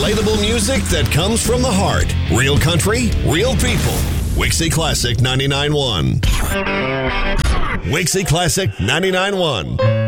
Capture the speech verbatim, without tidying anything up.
Relatable music that comes from the heart. Real country, real people. Wixie Classic ninety-nine point one. Wixie Classic ninety-nine point one.